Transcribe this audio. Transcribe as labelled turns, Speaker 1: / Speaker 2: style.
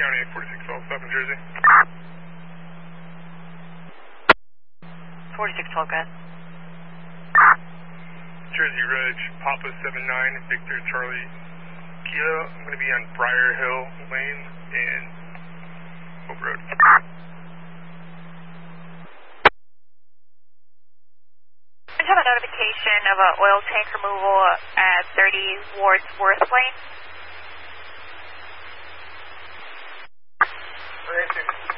Speaker 1: County 4612, South New Jersey.
Speaker 2: 4612, go ahead.
Speaker 1: Jersey Ridge, Papa 79, Victor Charlie Kilo. I'm going to be on Briar Hill Lane and Hope Road.
Speaker 2: I have a notification of an oil tank removal at 30 Wardsworth Lane.